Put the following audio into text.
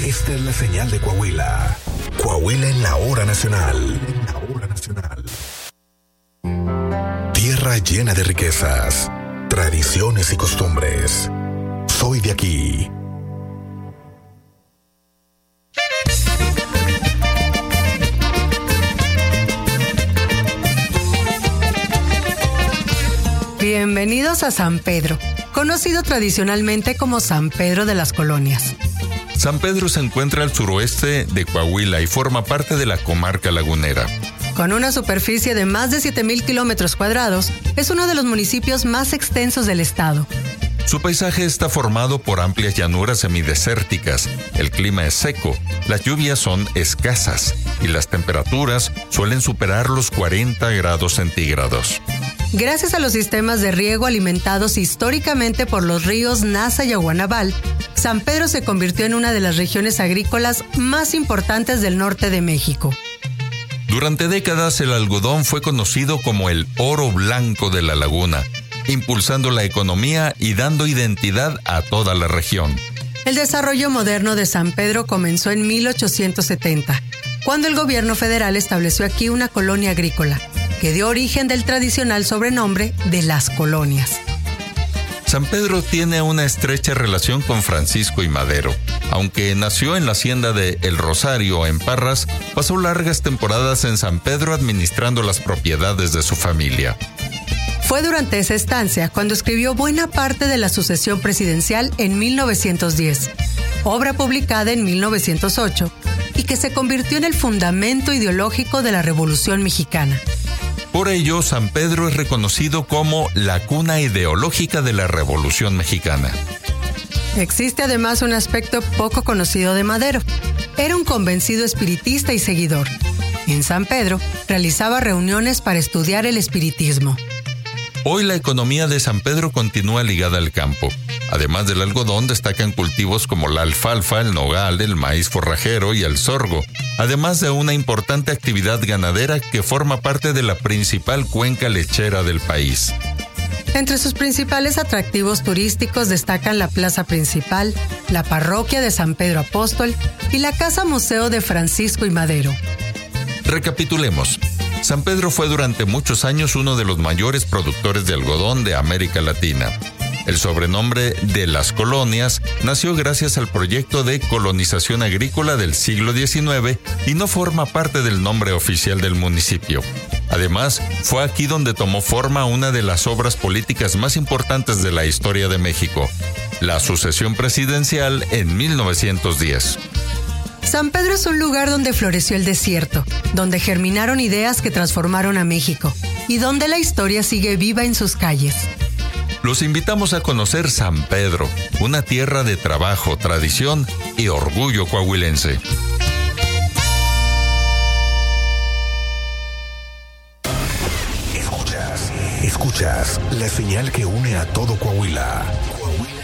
Esta es la señal de Coahuila. Coahuila en la hora nacional. Tierra llena de riquezas, tradiciones y costumbres. Soy de aquí. Bienvenidos a San Pedro, conocido tradicionalmente como San Pedro de las Colonias. San Pedro se encuentra al suroeste de Coahuila y forma parte de la comarca lagunera. Con una superficie de más de 7,000 kilómetros cuadrados, es uno de los municipios más extensos del estado. Su paisaje está formado por amplias llanuras semidesérticas, el clima es seco, las lluvias son escasas y las temperaturas suelen superar los 40 grados centígrados. Gracias a los sistemas de riego alimentados históricamente por los ríos Nasa y Aguanaval, San Pedro se convirtió en una de las regiones agrícolas más importantes del norte de México. Durante décadas el algodón fue conocido como el oro blanco de la laguna, impulsando la economía y dando identidad a toda la región. El desarrollo moderno de San Pedro comenzó en 1870, cuando el gobierno federal estableció aquí una colonia agrícola, que dio origen del tradicional sobrenombre de Las Colonias. San Pedro tiene una estrecha relación con Francisco y Madero. Aunque nació en la hacienda de El Rosario, en Parras, pasó largas temporadas en San Pedro administrando las propiedades de su familia. Fue durante esa estancia cuando escribió buena parte de la sucesión presidencial en 1910, obra publicada en 1908 y que se convirtió en el fundamento ideológico de la Revolución Mexicana. Por ello, San Pedro es reconocido como la cuna ideológica de la Revolución Mexicana. Existe además un aspecto poco conocido de Madero. Era un convencido espiritista y seguidor. En San Pedro realizaba reuniones para estudiar el espiritismo. Hoy la economía de San Pedro continúa ligada al campo. Además del algodón, destacan cultivos como la alfalfa, el nogal, el maíz forrajero y el sorgo, además de una importante actividad ganadera que forma parte de la principal cuenca lechera del país. Entre sus principales atractivos turísticos destacan la plaza principal, la parroquia de San Pedro Apóstol y la casa museo de Francisco y Madero. Recapitulemos. San Pedro fue durante muchos años uno de los mayores productores de algodón de América Latina. El sobrenombre de Las Colonias nació gracias al proyecto de colonización agrícola del siglo XIX y no forma parte del nombre oficial del municipio. Además, fue aquí donde tomó forma una de las obras políticas más importantes de la historia de México, la sucesión presidencial en 1910. San Pedro es un lugar donde floreció el desierto, donde germinaron ideas que transformaron a México y donde la historia sigue viva en sus calles. Los invitamos a conocer San Pedro, una tierra de trabajo, tradición y orgullo coahuilense. Escuchas la señal que une a todo Coahuila.